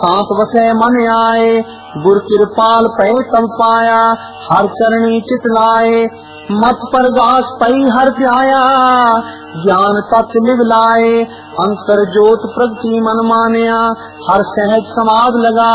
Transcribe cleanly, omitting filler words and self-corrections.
सांत वसै मन आए, गुर कृपाल पै तब पाया, हर चरणी चित लाए। मत परगास पई हर ध्याया, ज्ञान तत् लिव लाए। अंतर जोत प्रगति मन मानिया, हर सहज समाध लगा।